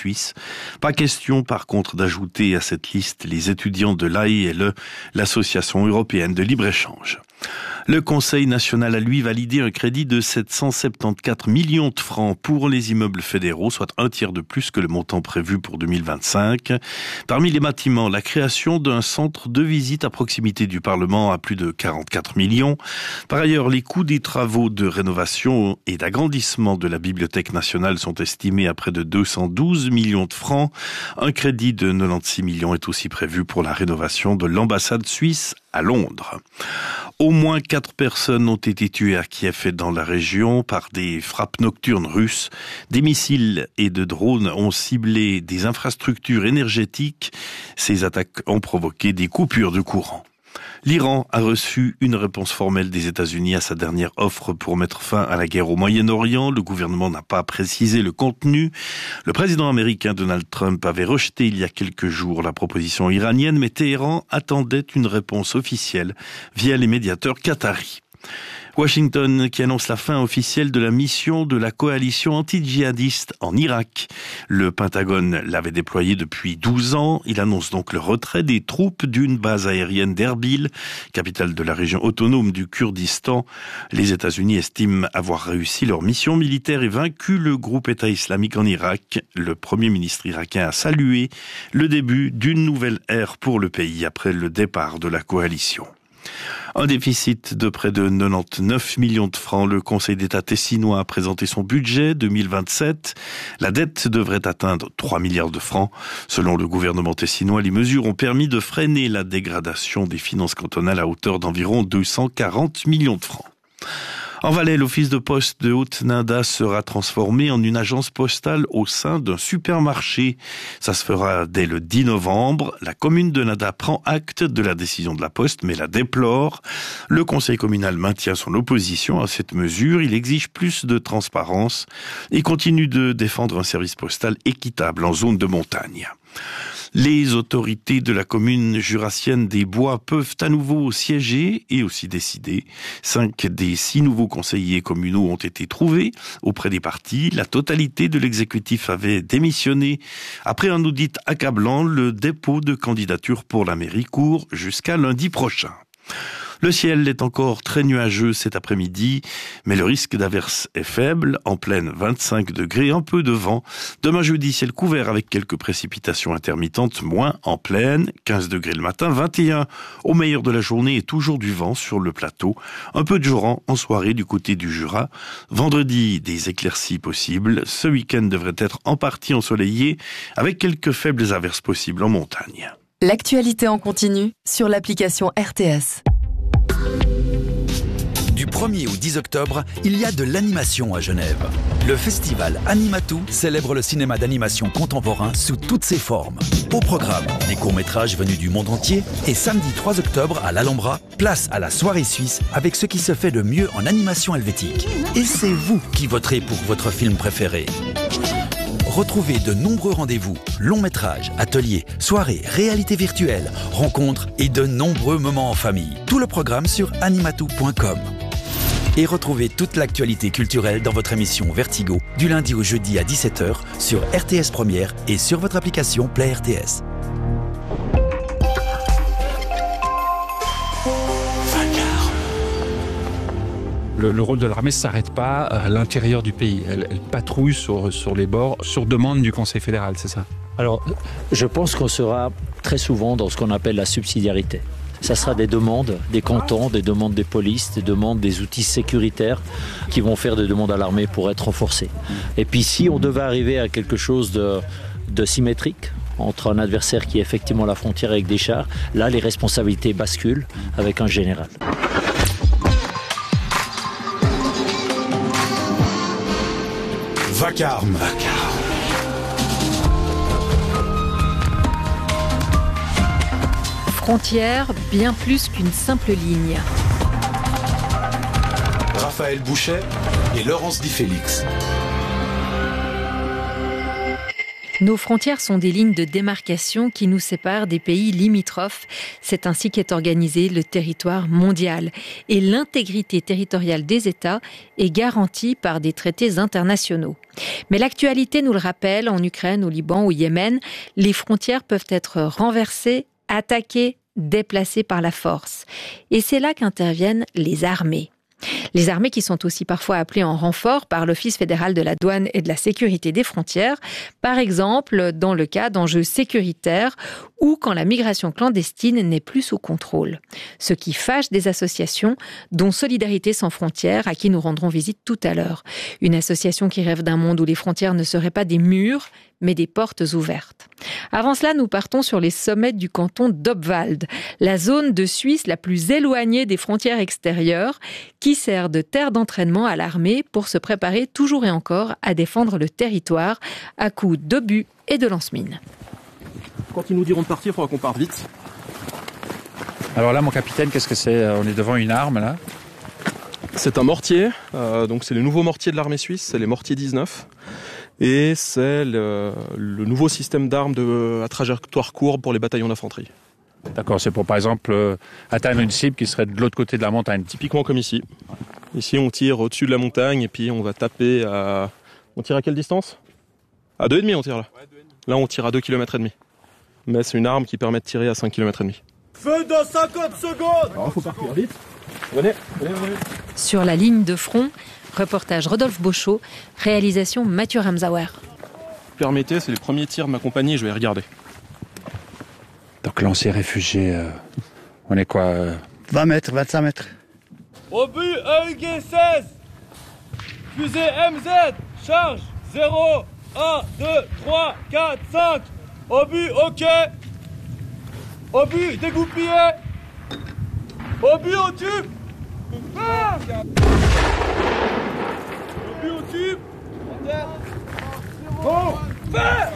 Suisse. Pas question par contre d'ajouter à cette liste les étudiants de l'AELE, l'association européenne de libre-échange. Le Conseil national a lui validé un crédit de 774 millions de francs pour les immeubles fédéraux, soit un tiers de plus que le montant prévu pour 2025. Parmi les bâtiments, la création d'un centre de visite à proximité du Parlement à plus de 44 millions. Par ailleurs, les coûts des travaux de rénovation et d'agrandissement de la Bibliothèque nationale sont estimés à près de 212 millions de francs. Un crédit de 96 millions est aussi prévu pour la rénovation de l'ambassade suisse à Londres. Au moins 4 personnes ont été tuées à Kiev et dans la région par des frappes nocturnes russes. Des missiles et de drones ont ciblé des infrastructures énergétiques. Ces attaques ont provoqué des coupures de courant. L'Iran a reçu une réponse formelle des États-Unis à sa dernière offre pour mettre fin à la guerre au Moyen-Orient. Le gouvernement n'a pas précisé le contenu. Le président américain Donald Trump avait rejeté il y a quelques jours la proposition iranienne, mais Téhéran attendait une réponse officielle via les médiateurs qataris. Washington qui annonce la fin officielle de la mission de la coalition anti-djihadiste en Irak. Le Pentagone l'avait déployé depuis 12 ans. Il annonce donc le retrait des troupes d'une base aérienne d'Erbil, capitale de la région autonome du Kurdistan. Les États-Unis estiment avoir réussi leur mission militaire et vaincu le groupe État islamique en Irak. Le Premier ministre irakien a salué le début d'une nouvelle ère pour le pays après le départ de la coalition. Un déficit de près de 99 millions de francs. Le Conseil d'État tessinois a présenté son budget 2027. La dette devrait atteindre 3 milliards de francs. Selon le gouvernement tessinois, les mesures ont permis de freiner la dégradation des finances cantonales à hauteur d'environ 240 millions de francs. En Valais, l'office de poste de Haute-Nanda sera transformé en une agence postale au sein d'un supermarché. Ça se fera dès le 10 novembre. La commune de Nada prend acte de la décision de la Poste, mais la déplore. Le conseil communal maintient son opposition à cette mesure. Il exige plus de transparence et continue de défendre un service postal équitable en zone de montagne. Les autorités de la commune jurassienne des Bois peuvent à nouveau siéger et aussi décider. 5 des 6 nouveaux conseillers communaux ont été trouvés auprès des partis. La totalité de l'exécutif avait démissionné. Après un audit accablant, le dépôt de candidature pour la mairie court jusqu'à lundi prochain. Le ciel est encore très nuageux cet après-midi, mais le risque d'averse est faible, en pleine 25 degrés, un peu de vent. Demain jeudi, ciel couvert avec quelques précipitations intermittentes, moins en pleine, 15 degrés le matin, 21 au meilleur de la journée et toujours du vent sur le plateau. Un peu de joran en soirée du côté du Jura. Vendredi, des éclaircies possibles. Ce week-end devrait être en partie ensoleillé avec quelques faibles averses possibles en montagne. L'actualité en continu sur l'application RTS. Du 1er au 10 octobre, il y a de l'animation à Genève. Le festival Animatou célèbre le cinéma d'animation contemporain sous toutes ses formes. Au programme, des courts-métrages venus du monde entier et samedi 3 octobre à l'Alhambra, place à la soirée suisse avec ce qui se fait de mieux en animation helvétique. Et c'est vous qui voterez pour votre film préféré. Retrouvez de nombreux rendez-vous, longs métrages, ateliers, soirées, réalité virtuelle, rencontres et de nombreux moments en famille. Tout le programme sur animatou.com. Et retrouvez toute l'actualité culturelle dans votre émission Vertigo, du lundi au jeudi à 17h sur RTS Première et sur votre application Play RTS. Le rôle de l'armée ne s'arrête pas à l'intérieur du pays. Elle patrouille sur les bords, sur demande du Conseil fédéral, c'est ça? Alors, je pense qu'on sera très souvent dans ce qu'on appelle la subsidiarité. Ça sera des demandes des cantons, des demandes des polices, des demandes des outils sécuritaires qui vont faire des demandes à l'armée pour être renforcés. Et puis si on devait arriver à quelque chose de symétrique, entre un adversaire qui est effectivement à la frontière avec des chars, là les responsabilités basculent avec un général. Vacarme. Frontière, bien plus qu'une simple ligne. Raphaël Bouchet et Laurence Di Félix. Nos frontières sont des lignes de démarcation qui nous séparent des pays limitrophes. C'est ainsi qu'est organisé le territoire mondial. Et l'intégrité territoriale des États est garantie par des traités internationaux. Mais l'actualité nous le rappelle, en Ukraine, au Liban, au Yémen, les frontières peuvent être renversées, attaquées, déplacées par la force. Et c'est là qu'interviennent les armées. Les armées qui sont aussi parfois appelées en renfort par l'Office fédéral de la douane et de la sécurité des frontières, par exemple dans le cas d'enjeux sécuritaires ou quand la migration clandestine n'est plus sous contrôle. Ce qui fâche des associations, dont Solidarité sans frontières, à qui nous rendrons visite tout à l'heure. Une association qui rêve d'un monde où les frontières ne seraient pas des murs, mais des portes ouvertes. Avant cela, nous partons sur les sommets du canton d'Obwald, la zone de Suisse la plus éloignée des frontières extérieures, qui sert de terre d'entraînement à l'armée pour se préparer toujours et encore à défendre le territoire à coups d'obus et de lance-mines. Quand ils nous diront de partir, il faudra qu'on parte vite. Alors là, mon capitaine, qu'est-ce que c'est ? On est devant une arme, là. C'est un mortier, donc c'est le nouveau mortier de l'armée suisse, c'est les mortiers 19. Et c'est le nouveau système d'armes à trajectoire courbe pour les bataillons d'infanterie. D'accord, c'est pour par exemple atteindre une cible qui serait de l'autre côté de la montagne. Typiquement comme ici. Ici on tire au-dessus de la montagne et puis on va taper à... On tire à quelle distance ? À 2,5 on tire là. Là on tire à 2,5 km. Mais c'est une arme qui permet de tirer à 5,5 km. Feu dans 50 secondes ! Alors faut partir vite. Venez. Sur la ligne de front, reportage Rodolphe Beauchot, réalisation Mathieu Ramsauer. Permettez, c'est les premiers tirs de ma compagnie, je vais les regarder. Donc lancier réfugié, on est quoi 20 mètres, 25 mètres. Obus EUG-16 Fusée MZ Charge 0, 1, 2, 3, 4, 5 Obus OK Obus dégoupillé Obus au tube ah Obus au tube Bon fait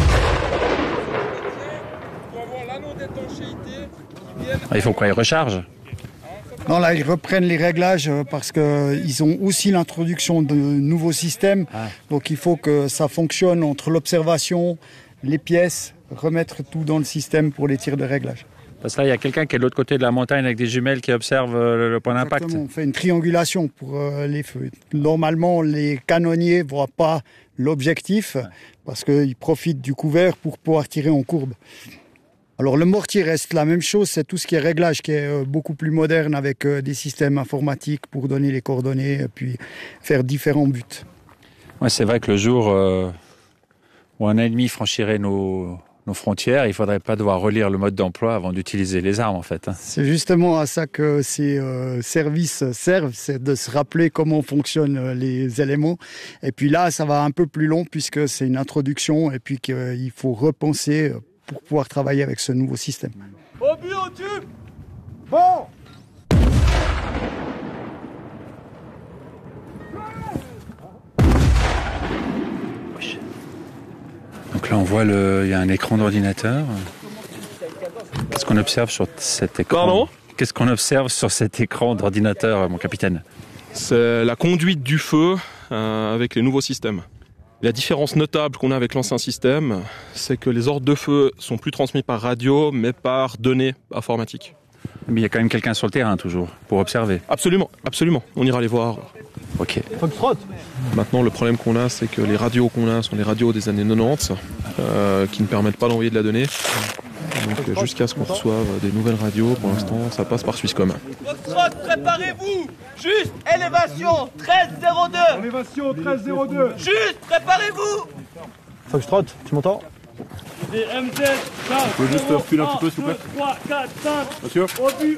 Il faut quoi, ils rechargent ? Non, là, ils reprennent les réglages parce qu'ils ont aussi l'introduction de nouveaux systèmes. Donc, il faut que ça fonctionne entre l'observation, les pièces, remettre tout dans le système pour les tirs de réglage. Parce que là, il y a quelqu'un qui est de l'autre côté de la montagne avec des jumelles qui observe le point d'impact. Exactement, on fait une triangulation pour les feux. Normalement, les canonniers ne voient pas l'objectif parce qu'ils profitent du couvert pour pouvoir tirer en courbe. Alors le mortier reste la même chose, c'est tout ce qui est réglage qui est beaucoup plus moderne avec des systèmes informatiques pour donner les coordonnées et puis faire différents buts. Ouais, c'est vrai que le jour où un ennemi franchirait nos frontières, il ne faudrait pas devoir relire le mode d'emploi avant d'utiliser les armes en fait. C'est justement à ça que ces services servent, c'est de se rappeler comment fonctionnent les éléments. Et puis là, ça va un peu plus long puisque c'est une introduction et puis qu'il faut repenser pour pouvoir travailler avec ce nouveau système. Obus au tube bon Donc là, on voit il y a un écran d'ordinateur. Qu'est-ce qu'on observe sur cet écran ? Pardon ? Qu'est-ce qu'on observe sur cet écran d'ordinateur, mon capitaine ? C'est la conduite du feu avec les nouveaux systèmes. La différence notable qu'on a avec l'ancien système, c'est que les ordres de feu sont plus transmis par radio, mais par données informatiques. Mais il y a quand même quelqu'un sur le terrain, toujours, pour observer. Absolument. On ira les voir. Ok. Maintenant, le problème qu'on a, c'est que les radios qu'on a sont les radios des années 90, qui ne permettent pas d'envoyer de la donnée. Donc, jusqu'à ce qu'on reçoive des nouvelles radios, pour l'instant, ça passe par Swisscom. Foxtrot, préparez-vous Juste, élévation 1302 Élévation 1302 Juste, préparez-vous Foxtrot, tu m'entends ? Des MZ, charge Tu peux juste reculer un petit peu, s'il vous plaît ? 2, 3, 4, 5 Monsieur ? Obus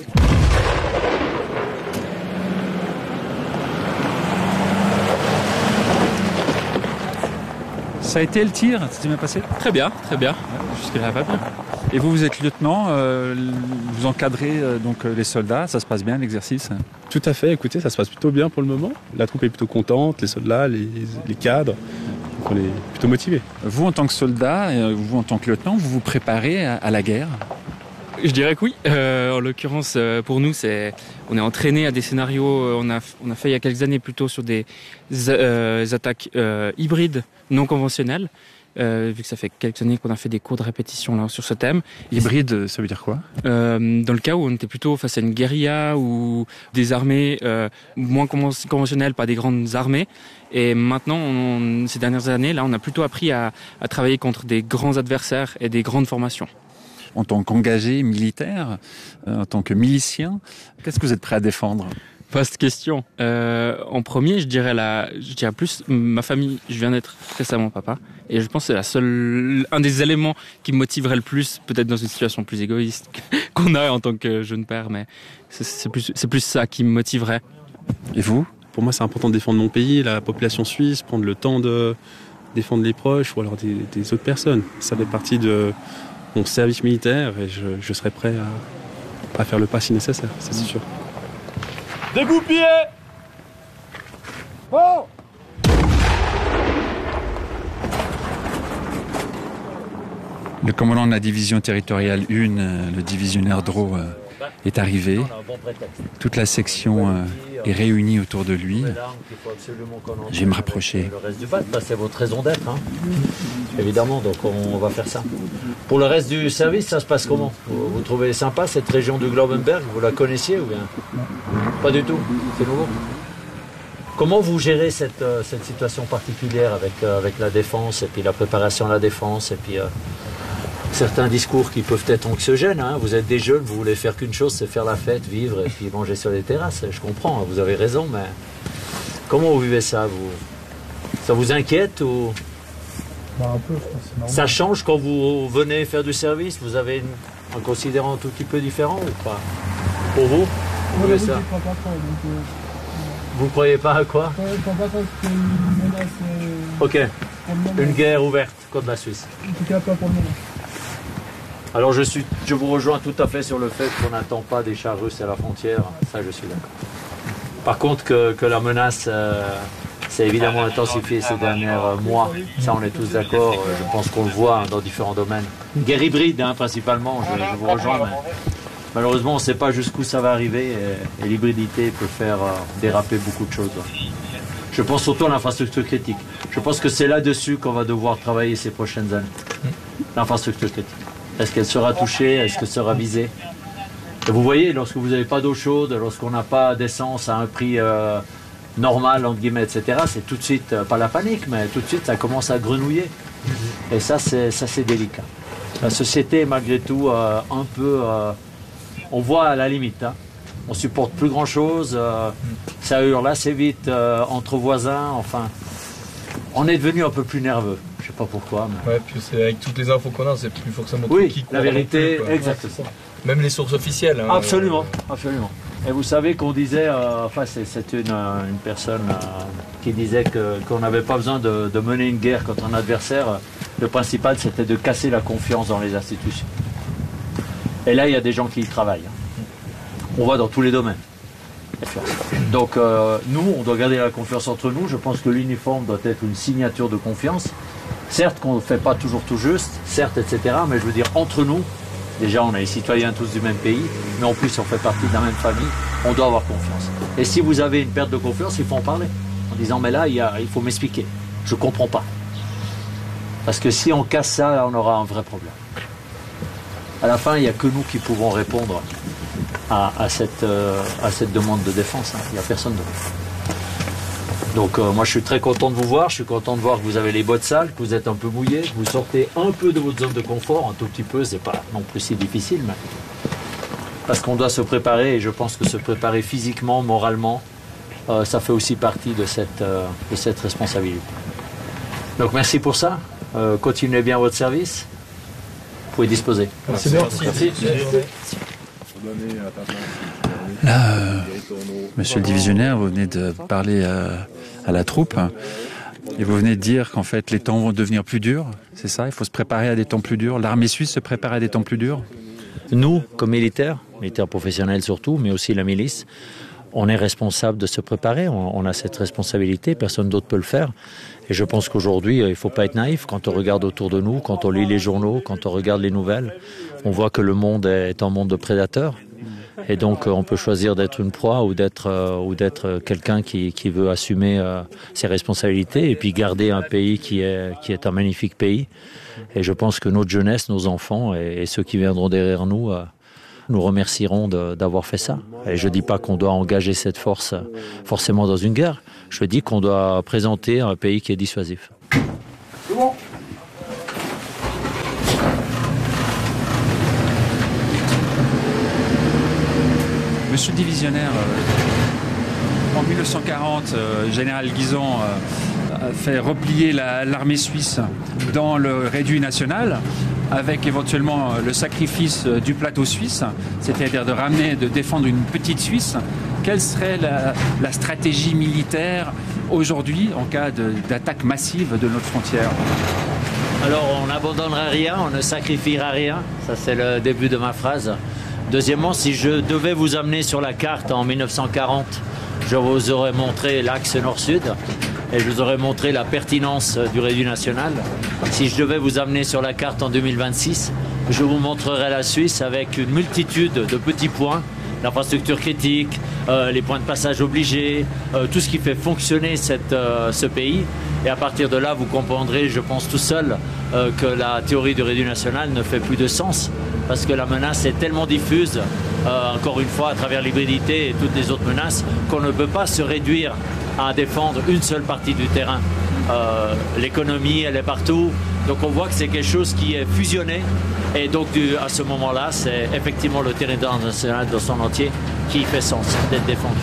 Ça a été le tir, ça s'est bien passé ? Très bien. Jusque-là, va bien. Et vous êtes lieutenant, vous encadrez donc les soldats, ça se passe bien l'exercice ? Tout à fait, écoutez, ça se passe plutôt bien pour le moment. La troupe est plutôt contente, les soldats, les cadres, on est plutôt motivés. Vous en tant que soldat, et vous en tant que lieutenant, vous vous préparez à la guerre ? Je dirais que oui. En l'occurrence, pour nous, on est entraîné à des scénarios. On a fait il y a quelques années plutôt sur des attaques hybrides non conventionnelles. vu que ça fait quelques années qu'on a fait des cours de répétition là, sur ce thème. Hybride, ça veut dire quoi? Dans le cas où on était plutôt face à une guérilla ou des armées moins conventionnelles, pas des grandes armées. Et maintenant, ces dernières années, là, on a plutôt appris à travailler contre des grands adversaires et des grandes formations. En tant qu'engagé militaire, en tant que milicien, qu'est-ce que vous êtes prêt à défendre? Vaste question. En premier, je dirais plus ma famille. Je viens d'être récemment papa, et je pense que c'est un des éléments qui me motiverait le plus, peut-être dans une situation plus égoïste qu'on a en tant que jeune père, mais c'est plus ça qui me motiverait. Et vous? Pour moi, c'est important de défendre mon pays, la population suisse, prendre le temps de défendre les proches ou alors des autres personnes. Ça fait partie de mon service militaire et je serai prêt à faire le pas si nécessaire, ça c'est sûr. Dégoupillez! Oh! Le commandant de la division territoriale 1, le divisionnaire Dro, est arrivé. Toute la section est réunie autour de lui. Je vais me rapprocher. Le reste du BAT, c'est votre raison d'être. Hein. Évidemment, donc on va faire ça. Pour le reste du service, ça se passe comment? Vous trouvez sympa cette région du Globenberg? Vous la connaissiez ou bien? Pas du tout, c'est nouveau. Comment vous gérez cette situation particulière avec la défense et puis la préparation à la défense et puis certains discours qui peuvent être anxiogènes, hein. Vous êtes des jeunes, vous voulez faire qu'une chose, c'est faire la fête, vivre et puis manger sur les terrasses. Je comprends, hein, vous avez raison, mais comment vous vivez ça, vous? Ça vous inquiète ou Un peu, je pense, c'est normal. Ça change quand vous venez faire du service? Vous avez un considérant un tout petit peu différent ou pas? Pour vous? Vous vivez ça? Vous croyez pas à quoi? Je crois pas que une menace. Ok. Une guerre ouverte contre la Suisse. En tout cas, pas pour le moment. Alors je vous rejoins tout à fait sur le fait qu'on n'attend pas des chars russes à la frontière, ça je suis d'accord. Par contre que la menace s'est évidemment intensifiée ces derniers mois, ça on est tous d'accord, je pense qu'on le voit dans différents domaines. Guerre hybride hein, principalement, je vous rejoins, mais malheureusement on ne sait pas jusqu'où ça va arriver et l'hybridité peut faire déraper beaucoup de choses. Je pense surtout à l'infrastructure critique. Je pense que c'est là-dessus qu'on va devoir travailler ces prochaines années. L'infrastructure critique. Est-ce qu'elle sera touchée? Est-ce qu'elle sera visée? Et vous voyez, lorsque vous n'avez pas d'eau chaude, lorsqu'on n'a pas d'essence à un prix normal, entre guillemets, etc., c'est tout de suite, pas la panique, mais tout de suite, ça commence à grenouiller. Et ça, c'est délicat. La société est malgré tout un peu... on voit à la limite. Hein. On supporte plus grand-chose. Ça hurle assez vite entre voisins. Enfin, on est devenu un peu plus nerveux. Je sais pas pourquoi. Mais... Ouais, puis c'est avec toutes les infos qu'on a, c'est plus forcément oui, qui la vérité, plus, exactement. Ouais, même les sources officielles. Hein, absolument, absolument. Et vous savez qu'on disait, enfin c'est une personne qui disait qu'on n'avait pas besoin de mener une guerre contre un adversaire. Le principal, c'était de casser la confiance dans les institutions. Et là, il y a des gens qui y travaillent. On va dans tous les domaines. Donc nous, on doit garder la confiance entre nous. Je pense que l'uniforme doit être une signature de confiance. Certes qu'on ne fait pas toujours tout juste, certes, etc. Mais je veux dire, entre nous, déjà on est les citoyens tous du même pays, mais en plus on fait partie de la même famille, on doit avoir confiance. Et si vous avez une perte de confiance, il faut en parler. En disant, mais là, il faut m'expliquer. Je ne comprends pas. Parce que si on casse ça, là, on aura un vrai problème. À la fin, il n'y a que nous qui pouvons répondre à cette demande de défense. Hein. Il n'y a personne d'autre. Donc moi je suis très content de vous voir, je suis content de voir que vous avez les bottes sales, que vous êtes un peu mouillés, que vous sortez un peu de votre zone de confort, un tout petit peu, c'est pas non plus si difficile, mais parce qu'on doit se préparer et je pense que se préparer physiquement, moralement, ça fait aussi partie de cette responsabilité. Donc merci pour ça, continuez bien votre service, vous pouvez disposer. Merci bien. Merci. Là, monsieur le divisionnaire, vous venez de parler à la troupe et vous venez de dire qu'en fait les temps vont devenir plus durs, c'est ça? Il faut se préparer à des temps plus durs. L'armée suisse se prépare à des temps plus durs? Nous, comme militaires professionnels surtout, mais aussi la milice, on est responsable de se préparer, on a cette responsabilité, personne d'autre peut le faire. Et je pense qu'aujourd'hui, il ne faut pas être naïf. Quand on regarde autour de nous, quand on lit les journaux, quand on regarde les nouvelles, on voit que le monde est un monde de prédateurs. Et donc on peut choisir d'être une proie ou d'être quelqu'un qui veut assumer ses responsabilités et puis garder un pays qui est un magnifique pays. Et je pense que notre jeunesse, nos enfants et ceux qui viendront derrière nous remercieront d'avoir fait ça. Et je dis pas qu'on doit engager cette force forcément dans une guerre. Je dis qu'on doit présenter un pays qui est dissuasif. C'est bon. Monsieur le divisionnaire, en 1940, général Guisan a fait replier l'armée suisse dans le réduit national, avec éventuellement le sacrifice du plateau suisse, c'est-à-dire de défendre une petite Suisse. Quelle serait la stratégie militaire aujourd'hui en cas d'attaque massive de notre frontière? Alors on n'abandonnera rien, on ne sacrifiera rien, ça c'est le début de ma phrase. Deuxièmement, si je devais vous amener sur la carte en 1940, je vous aurais montré l'axe nord-sud et je vous aurais montré la pertinence du réduit national. Si je devais vous amener sur la carte en 2026, je vous montrerai la Suisse avec une multitude de petits points, l'infrastructure critique, les points de passage obligés, tout ce qui fait fonctionner ce pays. Et à partir de là, vous comprendrez, je pense tout seul, que la théorie du réduit national ne fait plus de sens. Parce que la menace est tellement diffuse, encore une fois, à travers l'hybridité et toutes les autres menaces, qu'on ne peut pas se réduire à défendre une seule partie du terrain. L'économie, elle est partout. Donc on voit que c'est quelque chose qui est fusionné. Et donc à ce moment-là, c'est effectivement le territoire national dans son entier qui fait sens d'être défendu.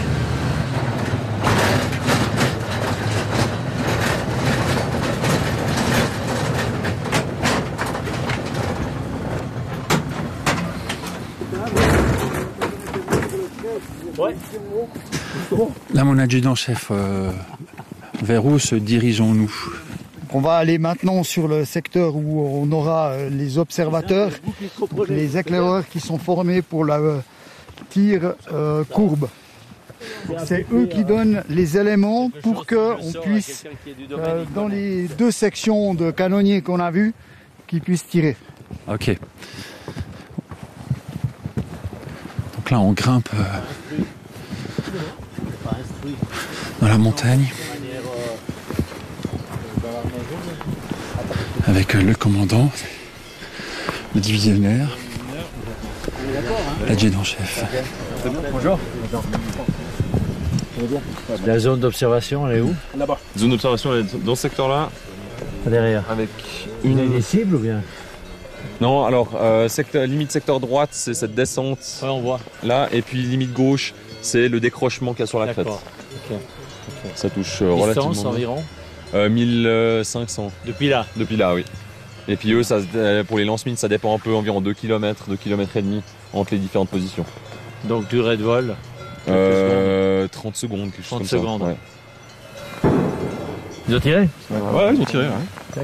Là, mon adjudant-chef, vers où se dirigeons-nous? On va aller maintenant sur le secteur où on aura les observateurs, les éclaireurs qui sont formés pour le tir courbe. C'est eux qui donnent les éléments pour qu'on puisse, dans les 2 sections de canonniers qu'on a vues, qu'ils puissent tirer. Ok. Donc là, on grimpe dans la montagne avec le commandant, le divisionnaire, l'adjudant-chef. Bonjour. La zone d'observation, elle est où? Là-bas. La zone d'observation, elle est dans ce secteur-là. Derrière. Avec une... Vous avez des cibles ou bien? Non, alors, limite secteur droite, c'est cette descente. Ouais, on voit. Là, et puis limite gauche, c'est le décrochement qu'il y a sur la crête. Okay. Ça touche relativement. Distance environ 1500. Depuis là? Depuis là, oui. Et puis eux, pour les lance-mines, ça dépend un peu, environ 2 km, 2 km et demi entre les différentes positions. Donc durée de vol 30 secondes, quelque chose comme 30 secondes. Ça. Ouais. Ils ont tiré? Ouais, ils ont tiré, ouais.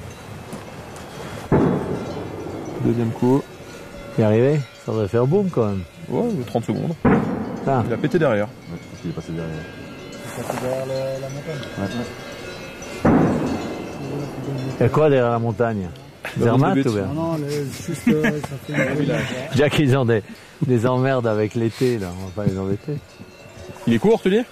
Deuxième coup. Il est arrivé? Ça devrait faire boum quand même. Ouais, 30 secondes. Ah. Il a pété derrière. Ouais, parce qu'il est passé derrière. Il est passé derrière la montagne. Ouais. Il y a quoi derrière la montagne? Zermatt ou bien? Non, juste ça fait un village. Déjà qu'ils ont des emmerdes avec l'été, là, on va pas les embêter. Il est court, tu dis?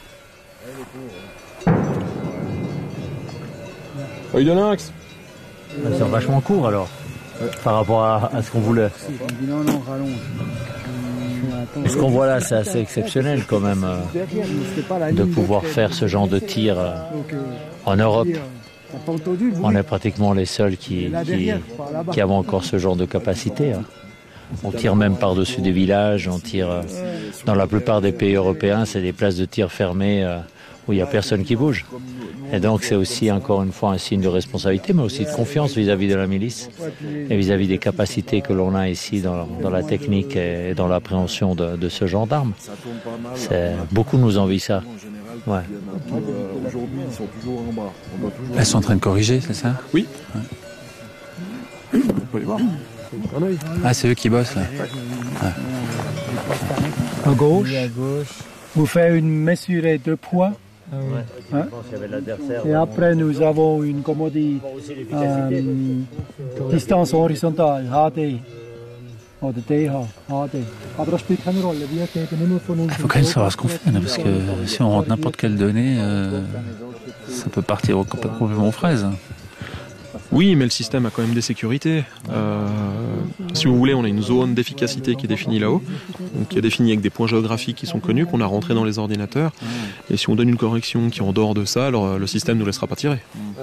Il donne un axe. Ils sont vachement courts alors, par rapport à ce qu'on voulait. Non, rallonge. Ce qu'on voit là, c'est assez exceptionnel quand même, de pouvoir faire ce genre de tir en Europe. On est pratiquement les seuls qui avons encore ce genre de capacité. On tire même par-dessus des villages, on tire dans la plupart des pays européens, c'est des places de tir fermées où il n'y a personne qui bouge. Et donc c'est aussi encore une fois un signe de responsabilité, mais aussi de confiance vis-à-vis de la milice et vis-à-vis des capacités que l'on a ici dans la technique et dans l'appréhension de ce genre d'armes. Beaucoup nous envient ça. Ouais. Aujourd'hui, ils sont toujours en bas. Elles sont en train de corriger, c'est ça? Oui. Ouais. On peut les voir. Ah, c'est eux qui bossent là. Ouais. À gauche, vous faites une mesurée de poids. Ouais. Et après, nous avons une commodité distance horizontale, HD. oder DH, HD. Aber das spielt keine Rolle. Wir geben immer von uns. Il faut quand même savoir ce qu'on fait, parce que si on rentre n'importe quelle donnée, ça peut partir complètement aux fraises. Oui, mais le système a quand même des sécurités. Si vous voulez, on a une zone d'efficacité qui est définie là-haut, donc qui est définie avec des points géographiques qui sont connus, qu'on a rentrés dans les ordinateurs. Et si on donne une correction qui est en dehors de ça, alors le système ne nous laissera pas tirer.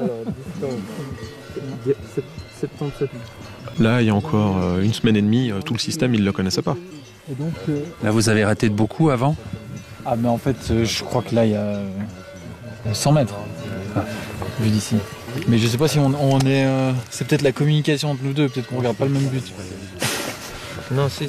Là, il y a encore une semaine et demie, tout le système, il ne le connaissait pas. Là, vous avez raté de beaucoup avant ? Ah, mais en fait, je crois que là, il y a 100 mètres, vu d'ici. Mais je sais pas si on est... c'est peut-être la communication entre nous deux, peut-être qu'on regarde pas le même but. Non, si.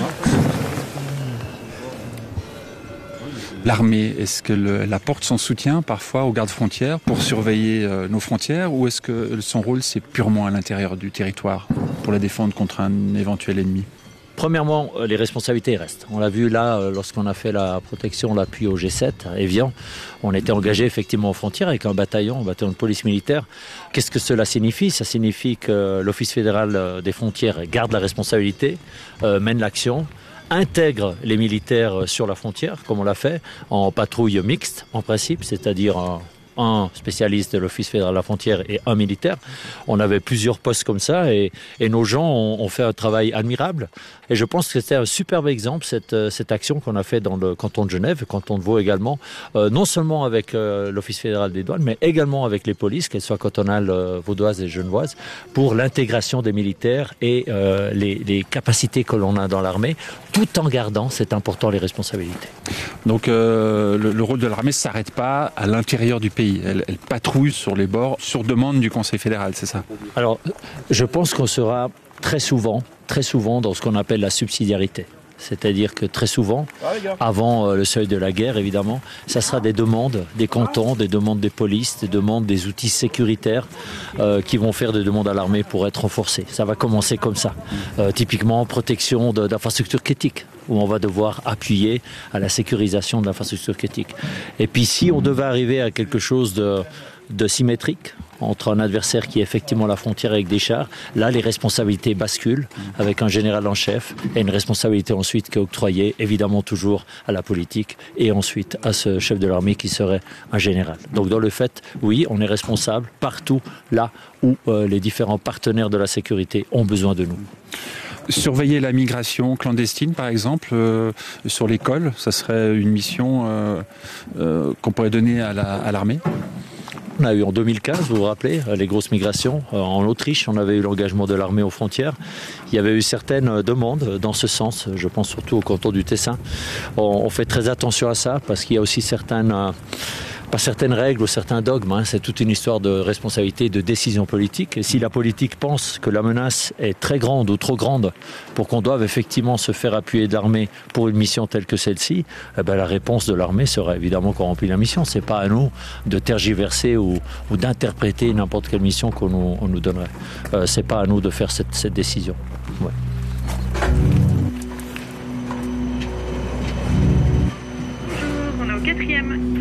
L'armée, est-ce qu'elle apporte son soutien parfois aux gardes-frontières pour surveiller nos frontières, ou est-ce que son rôle c'est purement à l'intérieur du territoire pour la défendre contre un éventuel ennemi ? Premièrement, les responsabilités restent. On l'a vu là, lorsqu'on a fait la protection, l'appui au G7, à Évian, on était engagé effectivement aux frontières avec un bataillon de police militaire. Qu'est-ce que cela signifie ? Ça signifie que l'Office fédéral des frontières garde la responsabilité, mène l'action, intègre les militaires sur la frontière, comme on l'a fait, en patrouille mixte, en principe, c'est-à-dire un spécialiste de l'Office fédéral de la frontière et un militaire. On avait plusieurs postes comme ça et nos gens ont fait un travail admirable. Et je pense que c'était un superbe exemple, cette action qu'on a fait dans le canton de Genève, le canton de Vaud également, non seulement avec l'Office fédéral des douanes, mais également avec les polices, qu'elles soient cantonales, vaudoises et genevoises, pour l'intégration des militaires et les capacités que l'on a dans l'armée, tout en gardant, c'est important, les responsabilités. Donc le rôle de l'armée ne s'arrête pas à l'intérieur du pays. Elle patrouille sur les bords sur demande du Conseil fédéral, c'est ça ? Alors, je pense qu'on sera très souvent dans ce qu'on appelle la subsidiarité. C'est-à-dire que très souvent, avant le seuil de la guerre, évidemment, ça sera des demandes des cantons, des demandes des polices, des demandes des outils sécuritaires qui vont faire des demandes à l'armée pour être renforcés. Ça va commencer comme ça. Typiquement, protection d'infrastructures critiques, où on va devoir appuyer à la sécurisation de l'infrastructure critique. Et puis si on devait arriver à quelque chose de symétrique entre un adversaire qui est effectivement à la frontière avec des chars, là les responsabilités basculent avec un général en chef et une responsabilité ensuite qui est octroyée évidemment toujours à la politique et ensuite à ce chef de l'armée qui serait un général. Donc dans le fait, oui, on est responsable partout là où les différents partenaires de la sécurité ont besoin de nous. Surveiller la migration clandestine, par exemple, sur l'école, ça serait une mission qu'on pourrait donner à l'armée ? On a eu en 2015, vous vous rappelez, les grosses migrations. En Autriche, on avait eu l'engagement de l'armée aux frontières. Il y avait eu certaines demandes dans ce sens, je pense surtout au canton du Tessin. On fait très attention à ça parce qu'il y a aussi pas certaines règles ou certains dogmes, c'est toute une histoire de responsabilité, de décision politique. Et si la politique pense que la menace est très grande ou trop grande pour qu'on doive effectivement se faire appuyer de l'armée pour une mission telle que celle-ci, la réponse de l'armée sera évidemment qu'on remplit la mission. C'est pas à nous de tergiverser ou d'interpréter n'importe quelle mission qu'on nous donnerait. C'est pas à nous de faire cette décision. Ouais. Bonjour, on est au 4e.